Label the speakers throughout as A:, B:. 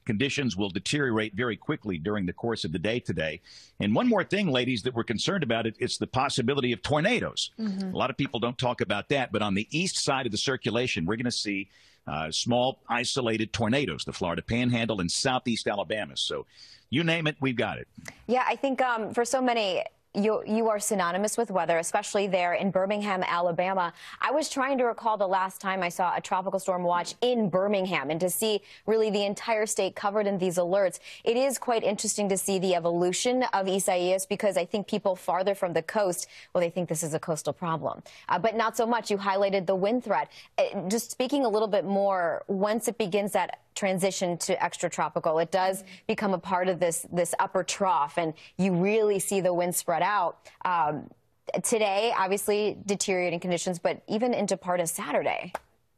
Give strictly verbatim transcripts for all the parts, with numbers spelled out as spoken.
A: conditions will deteriorate very quickly during the course of the day today. And one more thing, ladies, that we're concerned about, it, it's the possibility of tornadoes. Mm-hmm. A lot of people don't talk about that, but on the east side of the circulation, we're going to see uh, small, isolated tornadoes, the Florida Panhandle and southeast Alabama. So you name it, we've got it.
B: Yeah, I think um, for so many, You, you are synonymous with weather, especially there in Birmingham, Alabama. I was trying to recall the last time I saw a tropical storm watch in Birmingham, and to see really the entire state covered in these alerts. It is quite interesting to see the evolution of Isaias, because I think people farther from the coast, well, they think this is a coastal problem, uh, but not so much. You highlighted the wind threat. Uh, just speaking a little bit more, once it begins that transition to extratropical, it does become a part of this this upper trough, and you really see the wind spread out. Um, today, obviously, deteriorating conditions, but even into part of Saturday.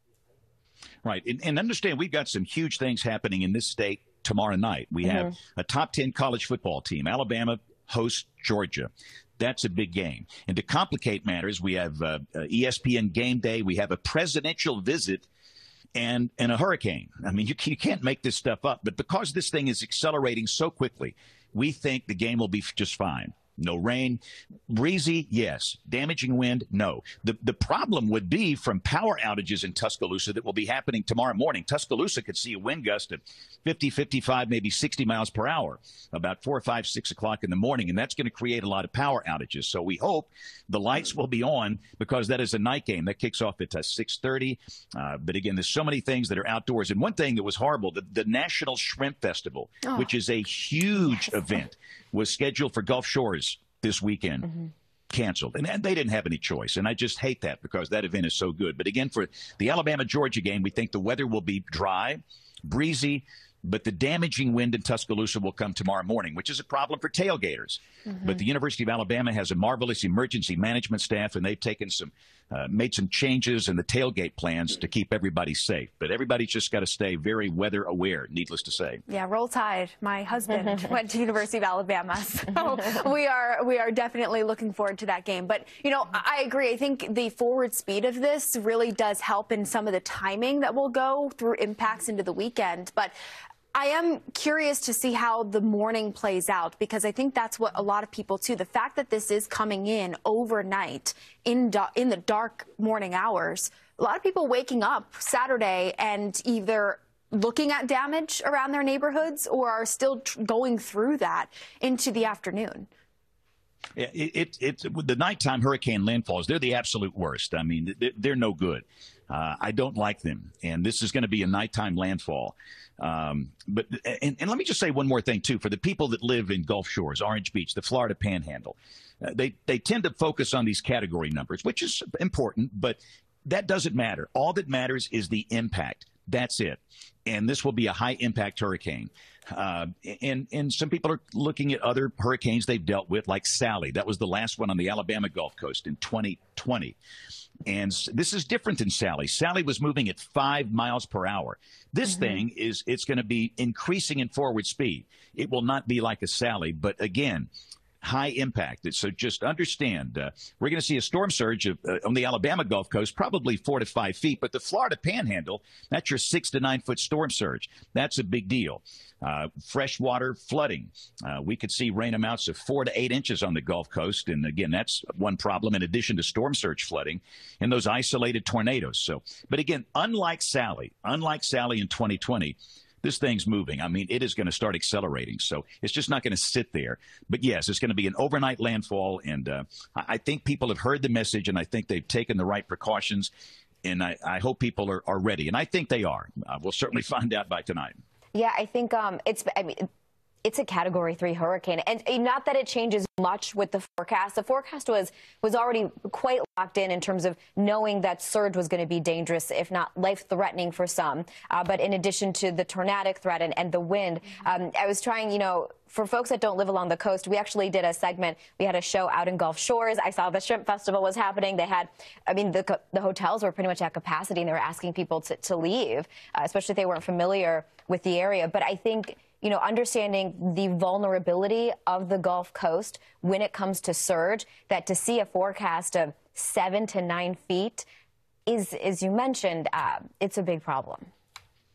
A: Right. And, and understand, we've got some huge things happening in this state tomorrow night. We mm-hmm. have a top ten college football team. Alabama hosts Georgia. That's a big game. And to complicate matters, we have uh, uh, E S P N Game Day. We have a presidential visit and, and a hurricane. I mean, you, you can't make this stuff up. But because this thing is accelerating so quickly, we think the game will be just fine. No rain. Breezy, yes. Damaging wind, no. The the problem would be from power outages in Tuscaloosa that will be happening tomorrow morning. Tuscaloosa could see a wind gust of fifty, fifty-five, maybe sixty miles per hour about four, five, six o'clock in the morning, and that's going to create a lot of power outages. So we hope the lights will be on, because that is a night game. That kicks off at uh, six thirty. Uh, but again, there's so many things that are outdoors. And one thing that was horrible, the, the National Shrimp Festival, oh. which is a huge yes. event, was scheduled for Gulf Shores this weekend, mm-hmm. canceled. And, and they didn't have any choice. And I just hate that, because that event is so good. But again, for the Alabama-Georgia game, we think the weather will be dry, breezy, but the damaging wind in Tuscaloosa will come tomorrow morning, which is a problem for tailgaters. Mm-hmm. But the University of Alabama has a marvelous emergency management staff, and they've taken some, uh, made some changes in the tailgate plans to keep everybody safe. But everybody's just got to stay very weather aware, needless to say.
C: Yeah, roll tide. My husband went to University of Alabama, so we are we are definitely looking forward to that game. But, you know, I agree. I think the forward speed of this really does help in some of the timing that will go through impacts into the weekend. But I am curious to see how the morning plays out, because I think that's what a lot of people, too. The fact that this is coming in overnight in, in the dark morning hours, a lot of people waking up Saturday and either looking at damage around their neighborhoods or are still tr going through that into the afternoon.
A: Yeah, it, it, it, the nighttime hurricane landfalls, they're the absolute worst. I mean, they're, they're no good. Uh, I don't like them. And this is going to be a nighttime landfall. Um, but and, and let me just say one more thing, too. For the people that live in Gulf Shores, Orange Beach, the Florida Panhandle, uh, they, they tend to focus on these category numbers, which is important, but that doesn't matter. All that matters is the impact. That's it. And this will be a high-impact hurricane. Uh, and, and some people are looking at other hurricanes they've dealt with, like Sally. That was the last one on the Alabama Gulf Coast in twenty twenty. And this is different than Sally. Sally was moving at five miles per hour. This mm-hmm. thing is, it's going to be increasing in forward speed. It will not be like a Sally, but again, high impact. So just understand, uh, we're going to see a storm surge of, uh, on the Alabama Gulf Coast, probably four to five feet. But the Florida Panhandle, that's your six to nine foot storm surge. That's a big deal. Uh, freshwater flooding. Uh, we could see rain amounts of four to eight inches on the Gulf Coast. And again, that's one problem in addition to storm surge flooding and those isolated tornadoes. So, but again, unlike Sally, unlike Sally in twenty twenty, this thing's moving. I mean, it is going to start accelerating. So it's just not going to sit there. But yes, it's going to be an overnight landfall. And uh, I think people have heard the message, and I think they've taken the right precautions. And I, I hope people are, are ready. And I think they are. Uh, we'll certainly find out by tonight.
B: Yeah, I think um, it's, I mean, it's a Category three hurricane. And not that it changes much with the forecast. The forecast was was already quite locked in in terms of knowing that surge was going to be dangerous, if not life-threatening for some. Uh, but in addition to the tornadic threat and, and the wind, um, I was trying, you know, for folks that don't live along the coast, we actually did a segment. We had a show out in Gulf Shores. I saw the Shrimp Festival was happening. They had, I mean, the, the hotels were pretty much at capacity, and they were asking people to, to leave, uh, especially if they weren't familiar with the area. But I think, you know, understanding the vulnerability of the Gulf Coast when it comes to surge, that to see a forecast of seven to nine feet is, as you mentioned, uh, it's a big problem.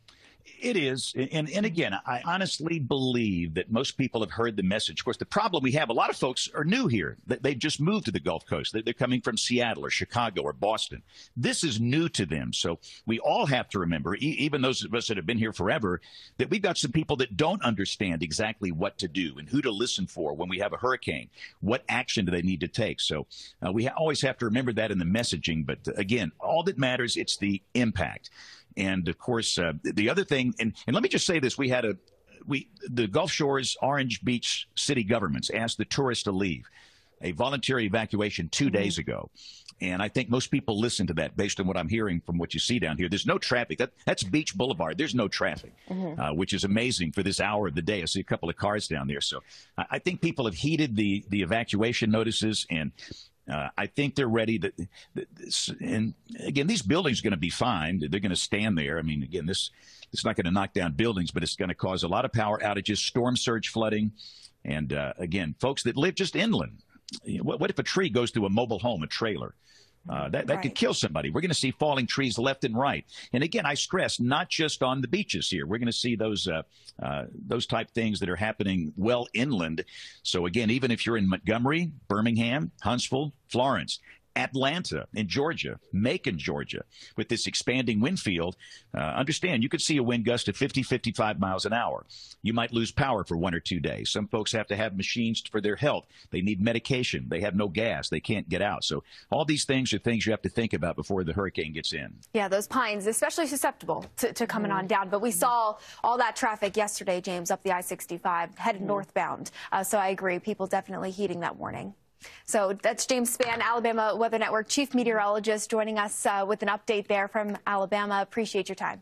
A: It is. And, and again, I honestly believe that most people have heard the message. Of course, the problem we have, a lot of folks are new here. They've just moved to the Gulf Coast. They're coming from Seattle or Chicago or Boston. This is new to them. So we all have to remember, even those of us that have been here forever, that we've got some people that don't understand exactly what to do and who to listen for when we have a hurricane. What action do they need to take? So uh, we ha- always have to remember that in the messaging. But uh, again, all that matters, it's the impact. And of course, uh, the other thing, and, and let me just say this, we had a, we, the Gulf Shores Orange Beach city governments asked the tourists to leave, a voluntary evacuation two mm-hmm. days ago. And I think most people listen to that based on what I'm hearing from what you see down here. There's no traffic. That, that's Beach Boulevard. There's no traffic, mm-hmm. uh, which is amazing for this hour of the day. I see a couple of cars down there. So I, I think people have heeded the, the evacuation notices, and Uh, I think they're ready. To, this, and again, these buildings are going to be fine. They're going to stand there. I mean, again, this it's not going to knock down buildings, but it's going to cause a lot of power outages, storm surge flooding. And uh, again, folks that live just inland, you know, what, what if a tree goes through a mobile home, a trailer? Uh, that that right. could kill somebody. We're going to see falling trees left and right. And again, I stress, not just on the beaches here. We're going to see those uh, uh, those type things that are happening well inland. So again, even if you're in Montgomery, Birmingham, Huntsville, Florence, Atlanta in Georgia, Macon, Georgia, with this expanding wind field, uh, understand you could see a wind gust of fifty, fifty-five miles an hour. You might lose power for one or two days. Some folks have to have machines for their health. They need medication. They have no gas. They can't get out. So all these things are things you have to think about before the hurricane gets in.
C: Yeah, those pines, especially susceptible to, to coming mm. on down. But we saw all that traffic yesterday, James, up the I sixty-five, headed mm. northbound. Uh, so I agree. People definitely heeding that warning. So that's James Spann, Alabama Weather Network chief meteorologist, joining us uh, with an update there from Alabama. Appreciate your time.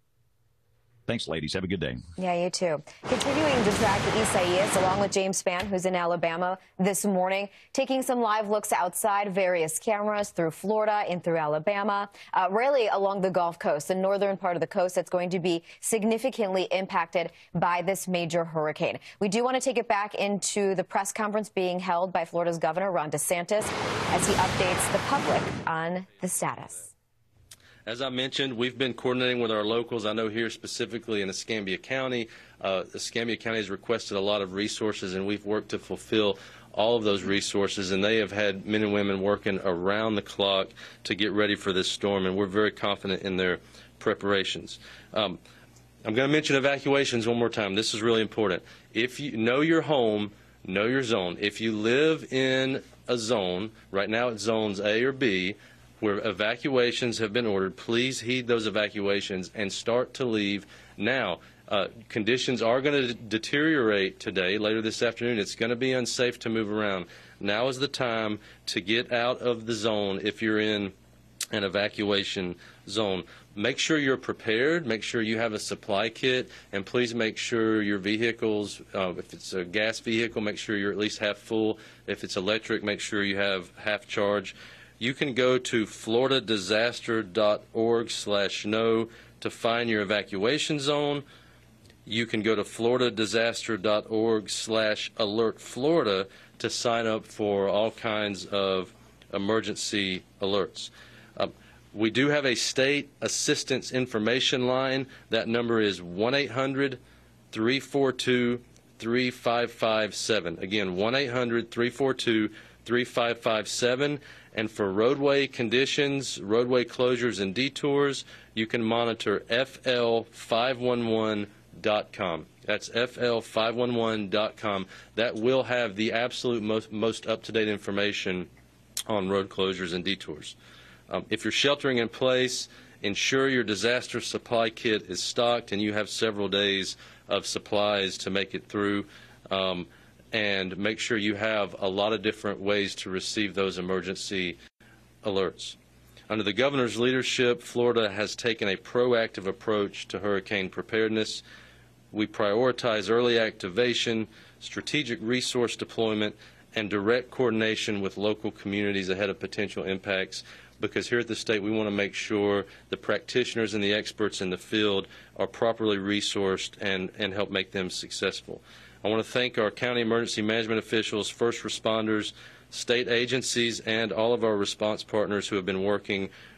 A: Thanks, ladies. Have a good day.
B: Yeah, you too. Continuing to track Isaias, along with James Spann, who's in Alabama this morning, taking some live looks outside various cameras through Florida and through Alabama, uh, really along the Gulf Coast, the northern part of the coast that's going to be significantly impacted by this major hurricane. We do want to take it back into the press conference being held by Florida's Governor Ron DeSantis as he updates the public on the status.
D: As I mentioned, we've been coordinating with our locals. I know here specifically in Escambia County, uh, Escambia County has requested a lot of resources, and we've worked to fulfill all of those resources, and they have had men and women working around the clock to get ready for this storm, and we're very confident in their preparations. Um, I'm going to mention evacuations one more time. This is really important. If you know your home, know your zone. If you live in a zone, right now it's zones A or B, where evacuations have been ordered, please heed those evacuations and start to leave now. Uh, conditions are going to deteriorate today, later this afternoon. It's going to be unsafe to move around. Now is the time to get out of the zone if you're in an evacuation zone. Make sure you're prepared. Make sure you have a supply kit, and please make sure your vehicles, uh, if it's a gas vehicle, make sure you're at least half full. If it's electric, make sure you have half charge. You can go to florida disaster dot org slash know to find your evacuation zone. You can go to florida disaster dot org slash alert Florida to sign up for all kinds of emergency alerts. Um, we do have a state assistance information line. That number is one eight hundred, three four two, three five five seven. Again, one eight hundred, three four two, three five five seven. And for roadway conditions, roadway closures and detours, you can monitor F L five one one dot com. That's F L five one one dot com. That will have the absolute most, most up-to-date information on road closures and detours. Um, if you're sheltering in place, ensure your disaster supply kit is stocked and you have several days of supplies to make it through. Um, and make sure you have a lot of different ways to receive those emergency alerts. Under the governor's leadership, Florida has taken a proactive approach to hurricane preparedness. We prioritize early activation, strategic resource deployment, and direct coordination with local communities ahead of potential impacts, because here at the state we want to make sure the practitioners and the experts in the field are properly resourced and, and help make them successful. I want to thank our county emergency management officials, first responders, state agencies, and all of our response partners who have been working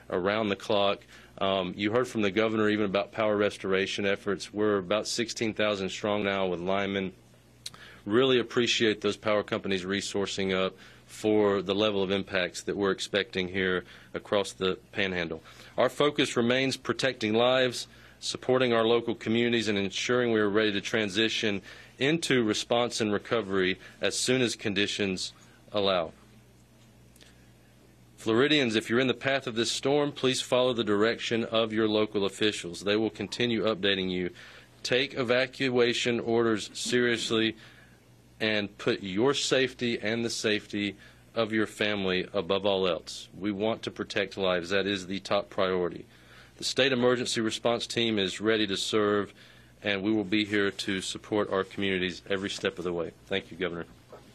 D: around the clock. Um, you heard from the governor even about power restoration efforts. We're about sixteen thousand strong now with linemen. Really appreciate those power companies resourcing up for the level of impacts that we're expecting here across the Panhandle. Our focus remains protecting lives, supporting our local communities, and ensuring we are ready to transition into response and recovery as soon as conditions allow. Floridians, if you're in the path of this storm, please follow the direction of your local officials. They will continue updating you. Take evacuation orders seriously and put your safety and the safety of your family above all else. We want to protect lives. That is the top priority. The State Emergency Response Team is ready to serve, and we will be here to support our communities every step of the way. Thank you, Governor.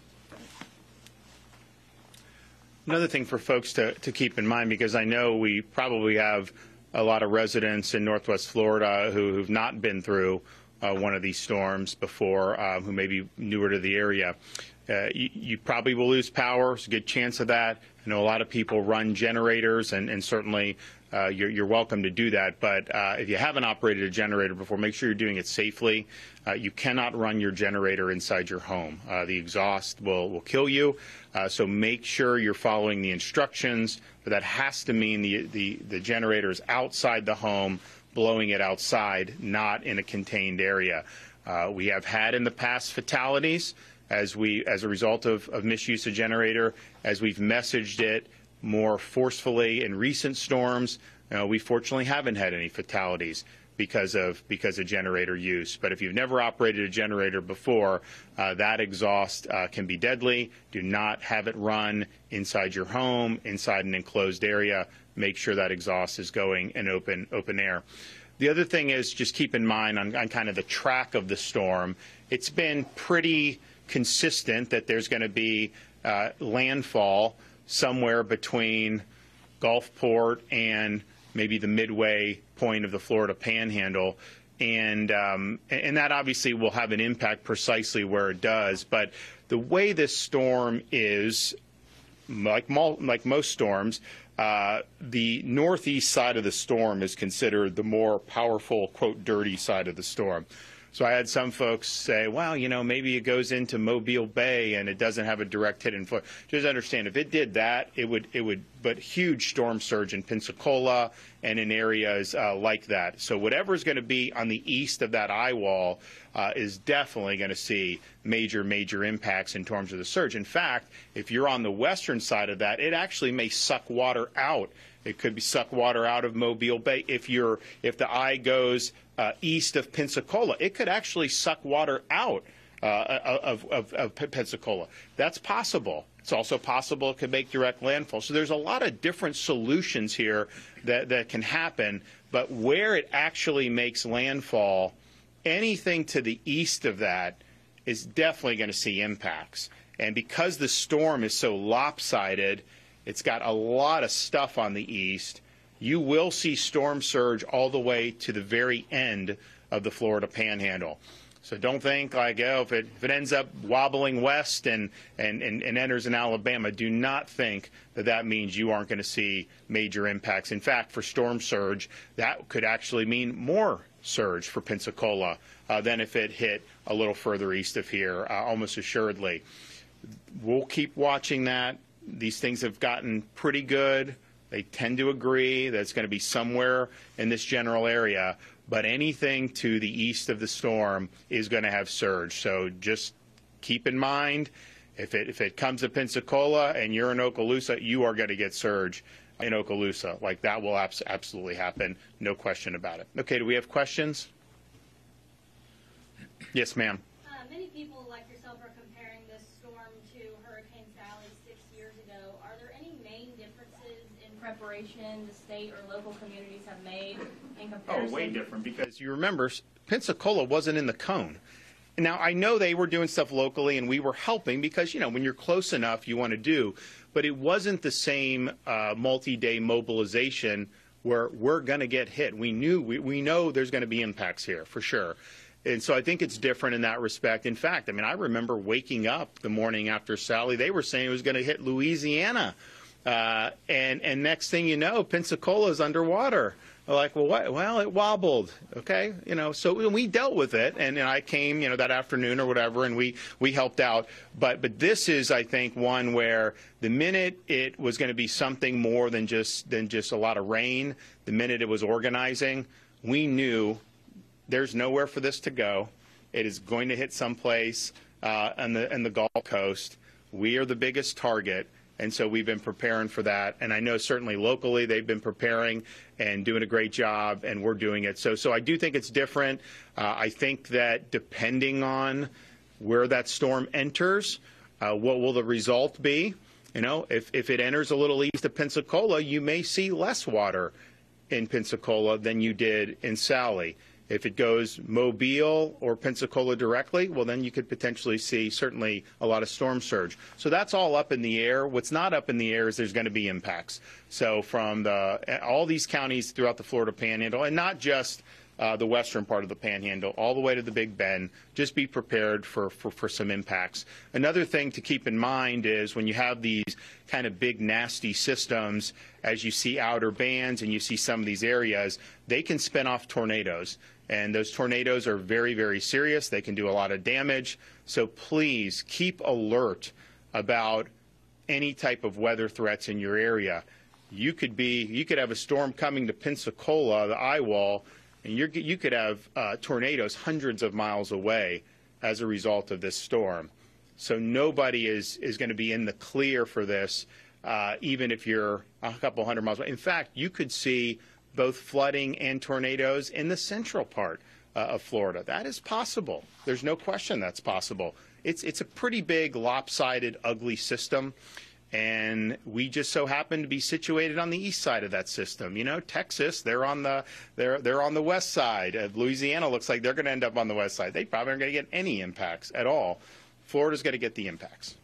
E: Another thing for folks to, to keep in mind, because I know we probably have a lot of residents in Northwest Florida who have not been through uh, one of these storms before, uh, who may be newer to the area. Uh, you, you probably will lose power. There's a good chance of that. I know a lot of people run generators, and, and certainly uh, you're, you're welcome to do that. But uh, if you haven't operated a generator before, make sure you're doing it safely. Uh, you cannot run your generator inside your home. Uh, the exhaust will, will kill you. Uh, so make sure you're following the instructions. But that has to mean the, the, the generator is outside the home, blowing it outside, not in a contained area. Uh, we have had in the past fatalities as we, as a result of, of misuse of generator. As we've messaged it more forcefully in recent storms, uh, we fortunately haven't had any fatalities because of because of generator use. But if you've never operated a generator before, uh, that exhaust uh, can be deadly. Do not have it run inside your home, inside an enclosed area. Make sure that exhaust is going in open open air. The other thing is just keep in mind on, on kind of the track of the storm. It's been pretty consistent that there's going to be uh, landfall somewhere between Gulfport and maybe the midway point of the Florida Panhandle, and um, and that obviously will have an impact precisely where it does. But the way this storm is, like mo like most storms, uh, the northeast side of the storm is considered the more powerful, quote, dirty side of the storm. So I had some folks say, well, you know, maybe it goes into Mobile Bay and it doesn't have a direct hit in Florida. Just understand, if it did that, it would, it would, but huge storm surge in Pensacola and in areas uh, like that. So whatever is going to be on the east of that eye wall uh, is definitely going to see major, major impacts in terms of the surge. In fact, if you're on the western side of that, it actually may suck water out. It could be suck water out of Mobile Bay. If you're, if the eye goes uh, east of Pensacola, it could actually suck water out uh, of, of, of Pensacola. That's possible. It's also possible it could make direct landfall. So there's a lot of different solutions here that, that can happen. But where it actually makes landfall, anything to the east of that is definitely going to see impacts. And because the storm is so lopsided, it's got a lot of stuff on the east, you will see storm surge all the way to the very end of the Florida Panhandle. So don't think like, oh, if it, if it ends up wobbling west and, and, and, and enters in Alabama, do not think that that means you aren't going to see major impacts. In fact, for storm surge, that could actually mean more surge for Pensacola uh, than if it hit a little further east of here, uh, almost assuredly. We'll keep watching that. These things have gotten pretty good. They tend to agree that it's going to be somewhere in this general area, but anything to the east of the storm is going to have surge. So just keep in mind, if it, if it comes to Pensacola and you're in Okaloosa, you are going to get surge in Okaloosa. Like, that will abs absolutely happen, no question about it. Okay, do we have questions? Yes, ma'am.
F: Uh, many people like yourself are comparing this storm to Hurricane Sally six years ago. Are there any main differences in preparation the state or local communities have made in comparison?
E: Oh, way different, because you remember Pensacola wasn't in the cone. Now, I know they were doing stuff locally and we were helping because, you know, when you're close enough, you want to do, but it wasn't the same uh, multi-day mobilization where we're going to get hit. We knew, we, we know there's going to be impacts here for sure. And so I think it's different in that respect. In fact, I mean, I remember waking up the morning after Sally. They were saying it was going to hit Louisiana Uh, and, and next thing you know, Pensacola's underwater. We're like, well, what? Well, it wobbled. Okay. You know, so we dealt with it. And, and I came, you know, that afternoon or whatever, and we, we helped out. But, but this is, I think, one where the minute it was going to be something more than just, than just a lot of rain, the minute it was organizing, we knew there's nowhere for this to go. It is going to hit someplace uh, on the, on the Gulf Coast. We are the biggest target. And so we've been preparing for that. And I know certainly locally they've been preparing and doing a great job, and we're doing it. So, so I do think it's different. Uh, I think that depending on where that storm enters, uh, what will the result be? You know, if, if it enters a little east of Pensacola, you may see less water in Pensacola than you did in Sally. If it goes Mobile or Pensacola directly, well, then you could potentially see certainly a lot of storm surge. So that's all up in the air. What's not up in the air is there's going to be impacts. So from the, all these counties throughout the Florida Panhandle, and not just uh, the western part of the Panhandle, all the way to the Big Bend, just be prepared for, for, for some impacts. Another thing to keep in mind is when you have these kind of big, nasty systems, as you see outer bands and you see some of these areas, they can spin off tornadoes. And those tornadoes are very, very serious. They can do a lot of damage. So please keep alert about any type of weather threats in your area. You could be, you could have a storm coming to Pensacola, the eye wall, and you're, you could have uh, tornadoes hundreds of miles away as a result of this storm. So nobody is, is going to be in the clear for this, uh, even if you're a couple hundred miles away. In fact, you could see both flooding and tornadoes in the central part uh, of Florida. That is possible. There's no question that's possible. It's, it's a pretty big, lopsided, ugly system, and we just so happen to be situated on the east side of that system. You know, Texas, they're on the they're they're on the west side. Uh, Louisiana looks like they're going to end up on the west side. They probably aren't going to get any impacts at all. Florida's going to get the impacts.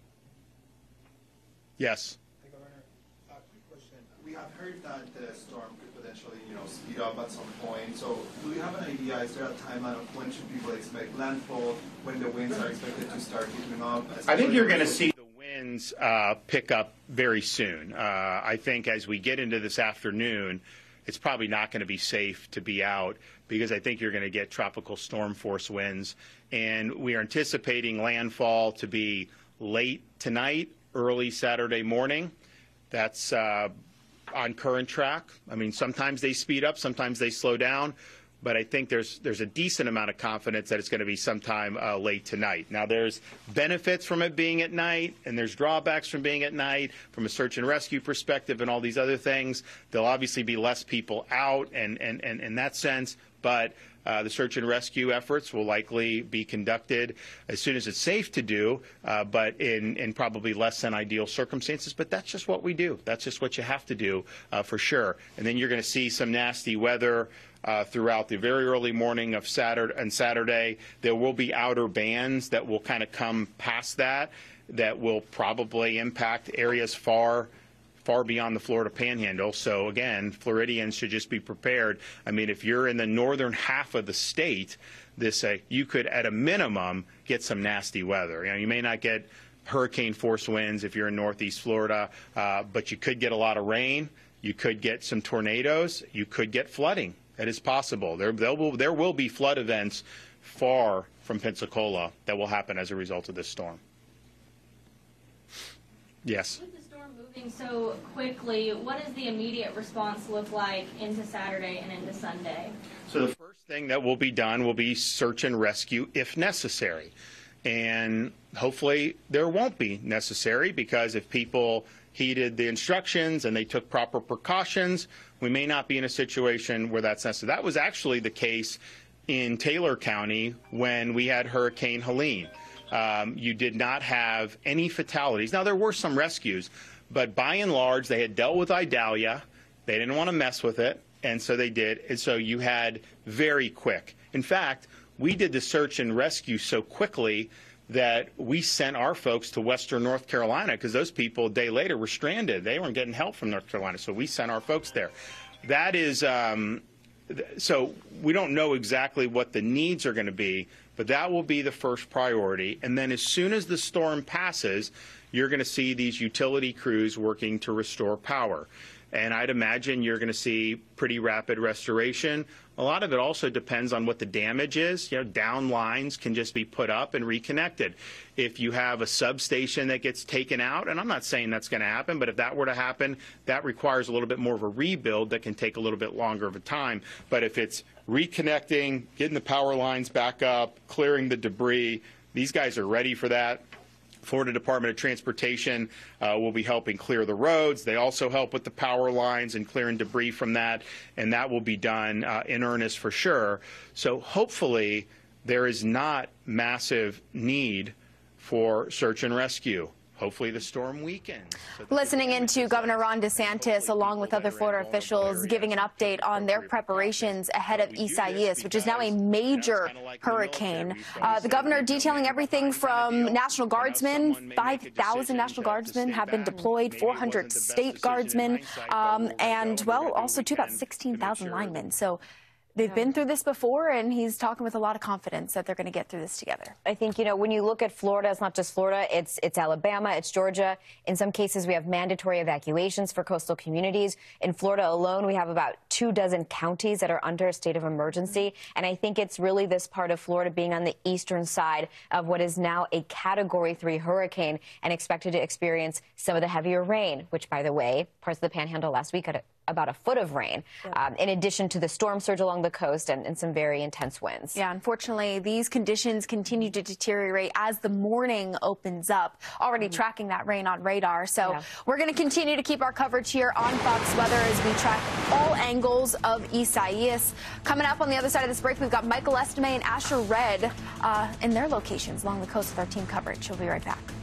E: Yes.
G: Hey, Governor, uh, quick question. We have heard that the storm could potentially, you know, speed up at some point. So, do you have an idea? Is there a timeline of when should people expect landfall? When the winds are expected to start picking up?
E: I think you're going to see the winds uh, pick up very soon. Uh, I think as we get into this afternoon, it's probably not going to be safe to be out because I think you're going to get tropical storm force winds, and we are anticipating landfall to be late tonight, early Saturday morning. That's uh, on current track. I mean, sometimes they speed up, sometimes they slow down, but I think there's there's a decent amount of confidence that it's going to be sometime uh, late tonight. Now, there's benefits from it being at night, and there's drawbacks from being at night from a search and rescue perspective and all these other things. There'll obviously be less people out and and, and in that sense, but Uh, the search and rescue efforts will likely be conducted as soon as it's safe to do, uh, but in, in probably less than ideal circumstances. But that's just what we do. That's just what you have to do uh, for sure. And then you're going to see some nasty weather uh, throughout the very early morning of Saturday and Saturday. There will be outer bands that will kind of come past that, that will probably impact areas far far beyond the Florida Panhandle. So again, Floridians should just be prepared. I mean, if you're in the northern half of the state, this uh, you could at a minimum get some nasty weather. You know, you may not get hurricane force winds if you're in northeast Florida, uh, but you could get a lot of rain. You could get some tornadoes. You could get flooding. That is possible. There, there will there will be flood events far from Pensacola that will happen as a result of this storm. Yes.
F: So quickly, what does the immediate response look like into Saturday and into Sunday?
E: So the first thing that will be done will be search and rescue if necessary. And hopefully there won't be necessary, because if people heeded the instructions and they took proper precautions, we may not be in a situation where that's necessary. That was actually the case in Taylor County when we had Hurricane Helene. Um, you did not have any fatalities. Now, there were some rescues, but by and large, they had dealt with Idalia. They didn't want to mess with it, and so they did. And so you had very quick. In fact, we did the search and rescue so quickly that we sent our folks to western North Carolina, because those people a day later were stranded. They weren't getting help from North Carolina, so we sent our folks there. That is, um, so we don't know exactly what the needs are going to be, But that will be the first priority. And then as soon as the storm passes, you're going to see these utility crews working to restore power. And I'd imagine you're going to see pretty rapid restoration. A lot of it also depends on what the damage is. You know, down lines can just be put up and reconnected. If you have a substation that gets taken out, and I'm not saying that's going to happen, but if that were to happen, that requires a little bit more of a rebuild that can take a little bit longer of a time. But if it's reconnecting, getting the power lines back up, clearing the debris, these guys are ready for that. Florida Department of Transportation uh, will be helping clear the roads. They also help with the power lines and clearing debris from that, and that will be done uh, in earnest for sure. So hopefully there is not massive need for search and rescue. Hopefully the storm weakens. So
C: Listening into Governor Ron DeSantis, along with other Florida officials, giving an update on their preparations ahead of Isaias, which is now a major hurricane. Uh, the governor detailing everything from National Guardsmen. five thousand National Guardsmen have been deployed, four hundred state guardsmen, um, and, well, also to about sixteen thousand linemen. So they've been through this before, and he's talking with a lot of confidence that they're going to get through this together.
B: I think, you know, when you look at Florida, it's not just Florida, it's it's Alabama, it's Georgia. In some cases, we have mandatory evacuations for coastal communities. In Florida alone, we have about two dozen counties that are under a state of emergency. And I think it's really this part of Florida being on the eastern side of what is now a Category three hurricane and expected to experience some of the heavier rain, which, by the way, parts of the Panhandle last week got a about a foot of rain, yeah. um, in addition to the storm surge along the coast and, and some very intense winds.
C: Yeah, unfortunately, these conditions continue to deteriorate as the morning opens up, already mm-hmm. tracking that rain on radar. So yeah. we're going to continue to keep our coverage here on Fox Weather as we track all angles of Isaias. Coming up on the other side of this break, we've got Michael Estime and Asher Red uh, in their locations along the coast with our team coverage. We'll be right back.